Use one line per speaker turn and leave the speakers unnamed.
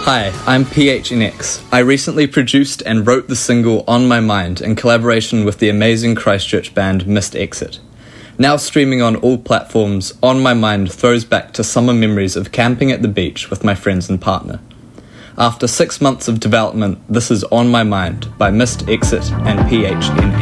Hi, I'm PHNX. I recently produced and wrote the single On My Mind in collaboration with the amazing Christchurch band Missed Exit. Now streaming on all platforms, On My Mind throws back to summer memories of camping at the beach with my friends and partner. After 6 months of development, this is On My Mind by Missed Exit and PHNX.